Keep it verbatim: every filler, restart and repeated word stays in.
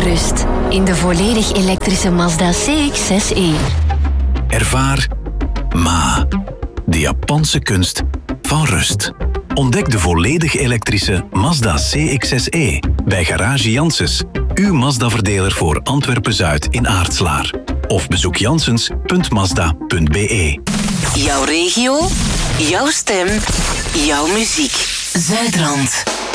rust in de volledig elektrische Mazda C X zes e. Ervaar Ma, de Japanse kunst van rust. Ontdek de volledig elektrische Mazda C X zes e bij Garage Janssens, uw Mazda-verdeler voor Antwerpen-Zuid in Aartslaar. Of bezoek janssens punt mazda punt b e. Jouw regio, jouw stem, jouw muziek. Zuidrand.